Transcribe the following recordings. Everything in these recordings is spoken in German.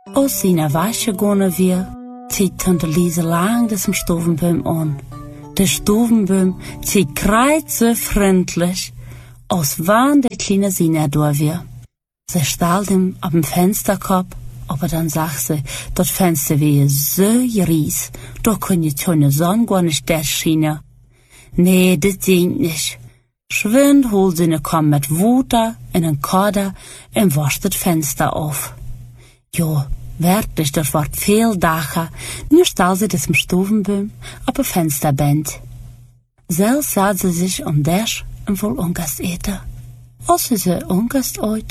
Als sie naar wasje gaan weer, zieht Tante Lise lang das Stovenboom an. Der Stovenboom zieht kreit so freundlich, als wann der kleine Sina da wär. Sie stellt ihm auf dem Fensterkorb, aber dann sagt sie, das Fenster wäre so ries, da kann die schöne Sonne gar nicht durchschienen. Nee, das geht nicht. Schwind holt sie eine Korb mit Wasser in einen Kader und wascht das Fenster auf. Jo, wirklich, das wird viel Dache. Nu stellt sie das im Stovenboom auf ein Fensterband. Selbst sah sie sich das und wohl Ungast eten. Als sie Ungast eut,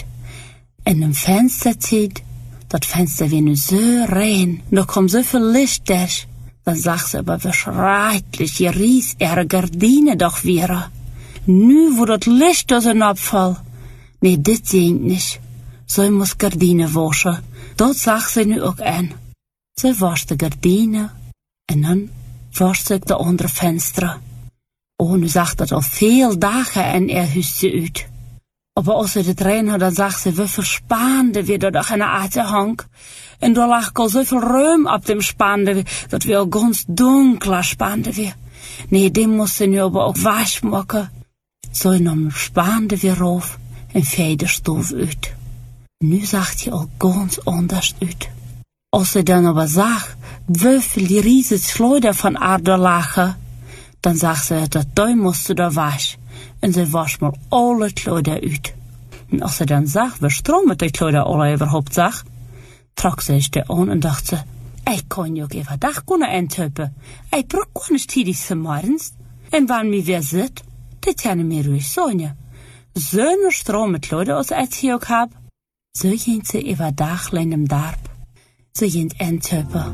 in dem Fenster zieht, das Fenster wie nu so rein, da kommt so viel Licht durch. Dann sagt sie aber, wie schrecklich, je ries ihre Gardine doch wäre. Nu, wo das Licht aus dem Abfall. Nee, das geht nicht. So muss Gardine waschen. Dat zag ze nu ook aan. Ze wascht de gardine en dan wascht ze de andere vensteren. Oh, nu zag dat al veel dagen in haar huisje uit. Aber als ze het rein had, dan zag ze wie verspande weer door de aarde hang. En daar lag al zoveel ruim op dem spande, dat we al ganz dunkler spande weer. Nee, die moest ze nu aber ook wasch maken. Zo nam spande weer auf en vee de stof uit. Nu zag hij al ganz anders uit. Als ze dan aber zag, wieviel die riesige Schleuder van aarde lagen, dan zag ze dat die moest daar waschen. En ze was maar alle Kleider uit. En als ze dan zag, wie stroom met die Kleider alle überhaupt zag, trok ze zich aan en dacht ze, ik kan je ook even dag kunnen intuppen. Ik brauch gar nicht tidig morgens. En wanneer mi weer zit, dit kan mir ruhig sagen. Zo'n stroom met Kleider als ik hier ook heb, zo ging ze even dag in dem Darb. Zo ging intuppen.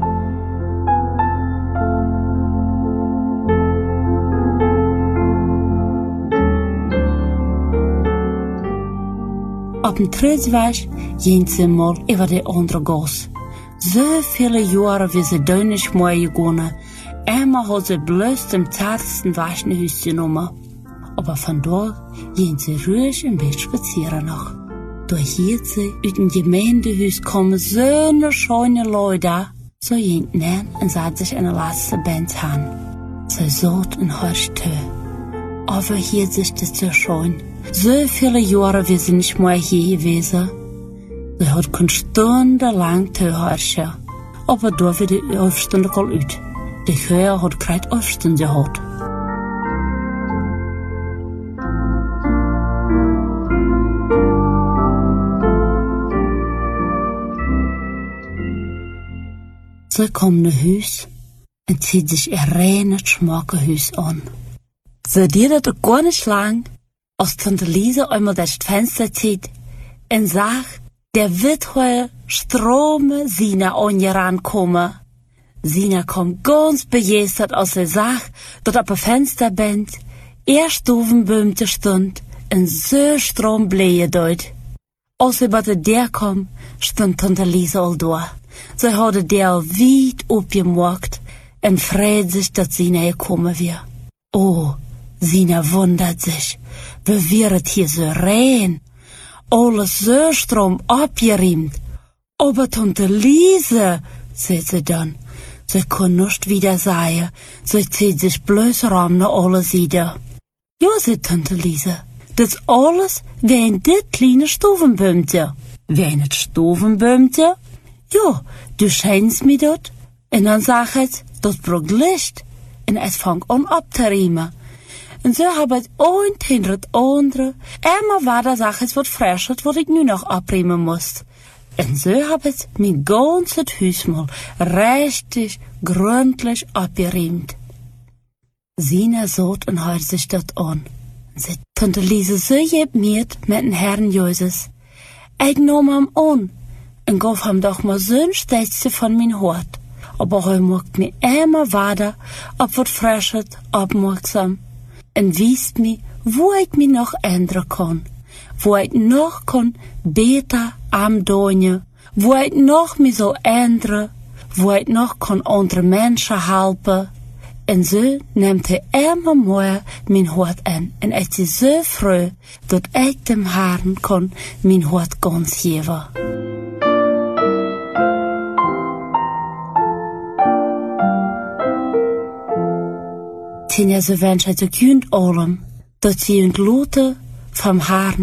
Op een Trödsweg ging ze mal über die andere Gas. So viele Jahre wie sie da nicht mehr gegangen. Immer hat sie bloß dem zartesten Waschenhüs genommen. Aber von dort ging sie ruhig ein bisschen spazieren noch. Da hielt sie uit dem Gemeindehüs kommen so eine schöne Leute. So ging nein und sah sich in der letzte Band an. Sie saht in Hörstö. Aber hielt sich das so schön. So viele Jahre wie sie nicht mehr hier gewesen. Sie hat keine Stunde lang zuhören. Aber da wird die Aufstunde all uit. Die Kühe hat gerade Aufstunde gehabt. Sie kommt nach Haus und zieht sich ein reines Schmackenhaus an. Sie dauert auch gar nicht lang, als Tante Lise einmal das Fenster zieht und sagt, der wird heute Strome Sina angerankommen. Sina kommt ganz begeistert, als sie sagt, dass auf dem Fensterband erst Stovenbömte stund und so Strom blähe dort. Als sie bei der kommt, stund Tante Lise all da. Sie hatte der all weit aufgemacht und freut sich, dass Sina gekommen wäre. Oh, Sina wundert sich, wie wird hier so rein? Alles so Strom abgeriemt. Aber Tante Lise, sagt sie dann, sie kann nicht wieder sagen, sie zieht sich bloß rum nach alle Seiten. Ja, sagt Tante Lise, das alles wegen dit kleine Stovenbömte. Wegen das Stovenbömte? Ja, du scheinst mir dort. Und dann sag ich, das braucht Licht. Und es fängt an abzuriemen. Und so habe ich ein hinter das andere. Immer war da Sache, was frisch hat, was ich nur noch abriemen muss. Und so habe ich mein ganzes Haus mal richtig gründlich abgeriemt. Sina saht und hört sich dort an. Sie Tante Lise so gebmiert mit dem Herrn Jesus. Ich nahm ihm an und gab ihm doch mal so ein Stätzchen von mein Hort. Aber er macht mir immer weiter, ob was frisch hat, aufmerksam. Und wiest mir, wo ich mich noch ändern kann, wo ich noch kann besser andoen, wo ich noch mich so ändern, wo ich noch kann andere Menschen helfen. Und so nimmt er immer mehr mein Hort an. Und ich bin so froh, dass ich dem Herrn kann mein Hort ganz geben. Tinja so wens uit de kunt allem, dat je een lote vom Haar